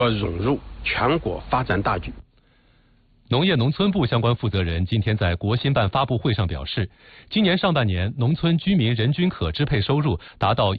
要融入全国发展大局。 农业农村部相关负责人今天在国新办发布会上表示，今年上半年农村居民人均可支配收入达到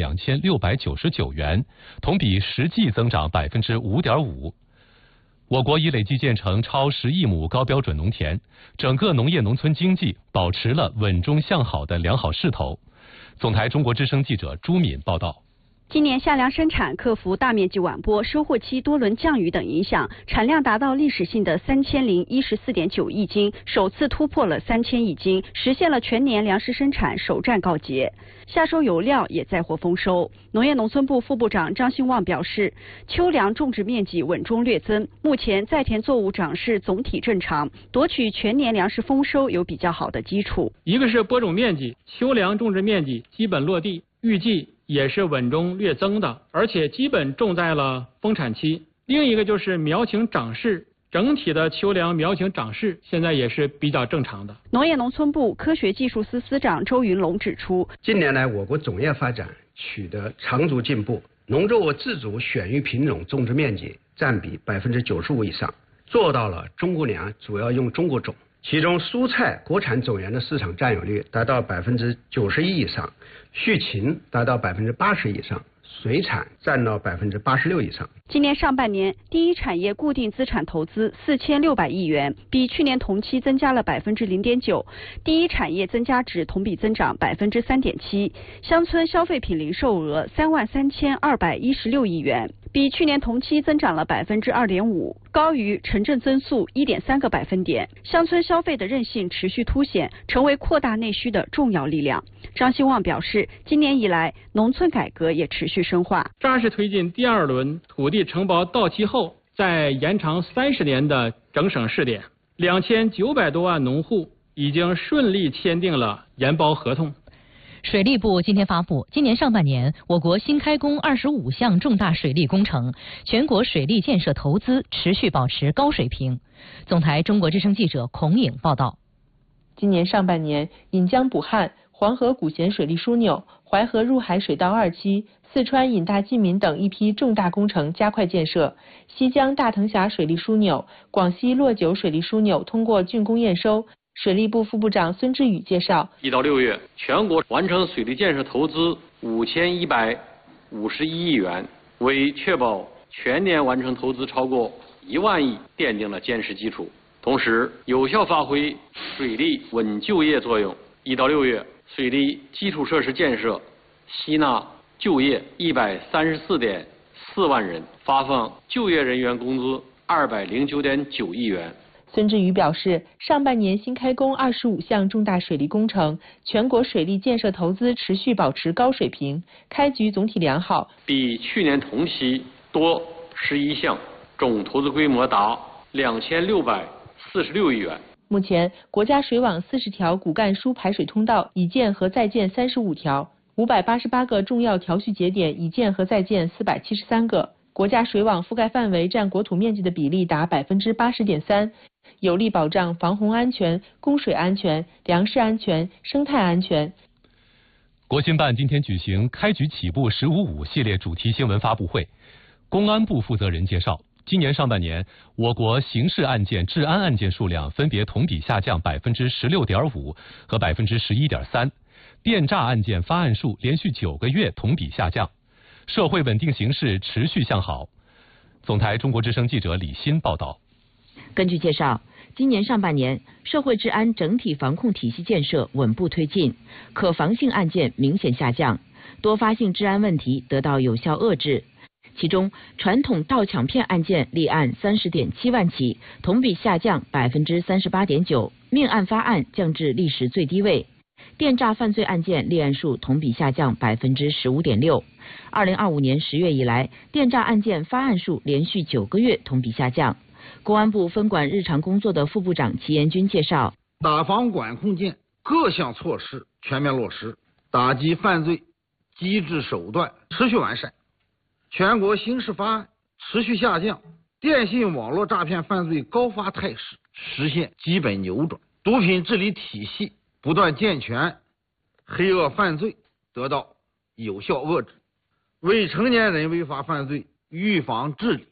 12699元，同比实际增长5.5%。我国已累计建成超10亿亩高标准农田，整个农业农村经济保持了稳中向好的良好势头。总台中国之声记者朱敏报道。 今年夏粮生产克服大面积晚播、收获期多轮降雨等影响，产量达到历史性的3014.9亿斤，首次突破了3000亿斤，实现了全年粮食生产首战告捷。夏收有料也再获丰收。农业农村部副部长张兴旺表示，秋粮种植面积稳中略增，目前在田作物长势总体正常，夺取全年粮食丰收有比较好的基础。 一个是播种面积，秋粮种植面积基本落地，预计也是稳中略增的，而且基本种在了丰产期。另一个就是苗情长势，整体的秋粮苗情长势现在也是比较正常的。 农业农村部科学技术司司长周云龙指出， 近年来我国种业发展取得长足进步，农作物自主选育品种种植面积占比95%以上，做到了中国粮主要用中国种。其中蔬菜国产种源的市场占有率达到91%以上，畜禽达到80%以上，水产占到86%以上。 今年上半年，第一产业固定资产投资4600亿元，比去年同期增加了0.9%，第一产业增加值同比增长3.7%。乡村消费品零售额33216亿元，比去年同期增长了2.5%，高于城镇增速1.3个百分点。乡村消费的韧性持续凸显，成为扩大内需的重要力量。张兴旺表示，今年以来，农村改革也持续深化， 扎实推进第二轮土地承包到期后再延长30年的整省试点，2900多万农户已经顺利签订了研包合同。 水利部今天发布，今年上半年我国新开工25项重大水利工程，全国水利建设投资持续保持高水平。总台中国之声记者孔颖报道。 今年上半年，引江补旱、黄河古咸水利枢纽、淮河入海水道2期、四川引大济民等一批重大工程加快建设，西江大藤峡水利枢纽、广西洛九水利枢纽通过竣工验收。水利部副部长孙志宇介绍 ，1到6月，全国完成水利建设投资5151亿元，为确保全年完成投资超过1万亿奠定了坚实基础。同时，有效发挥水利稳就业作用。1到6月，水利基础设施建设吸纳就业134.4万人，发放就业人员工资209.9亿元。 孙志宇表示，上半年新开工25项重大水利工程，全国水利建设投资持续保持高水平，开局总体良好， 比去年同期多11项，总投资规模达2646亿元。 目前，国家水网40条骨干输排水通道已建和在建35条，588个重要调蓄节点已建和在建473个，国家水网覆盖范围占国土面积的比例达80.3%，有力保障防洪安全、供水安全、粮食安全、生态安全。 国新办今天举行开局起步“15.5”系列主题新闻发布会，公安部负责人介绍，今年上半年，我国刑事案件、治安案件数量分别同比下降16.5%和11.3%，电诈案件发案数连续9个月同比下降，社会稳定形势持续向好。总台中国之声记者李欣报道。 根据介绍，今年上半年，社会治安整体防控体系建设稳步推进，可防性案件明显下降，多发性治安问题得到有效遏制。其中，传统盗抢骗案件立案30.7万起，同比下降38.9%，命案发案降至历史最低位。电诈犯罪案件立案数同比下降15.6%。2025年10月以来，电诈案件发案数连续9个月同比下降。公安部分管日常工作的副部长齐延军介绍， 打防管控键各项措施全面落实，打击犯罪机制手段持续完善，全国刑事发案持续下降，电信网络诈骗犯罪高发态势实现基本扭转，毒品治理体系不断健全，黑恶犯罪得到有效遏制，未成年人违法犯罪预防治理